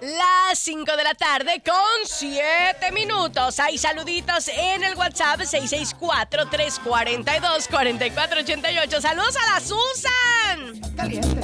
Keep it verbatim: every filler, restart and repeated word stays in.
Las cinco de la tarde con siete minutos. Hay saluditos en el WhatsApp seis seis cuatro, tres cuatro dos, cuatro cuatro ocho ocho. ¡Saludos a la Susan! Caliente.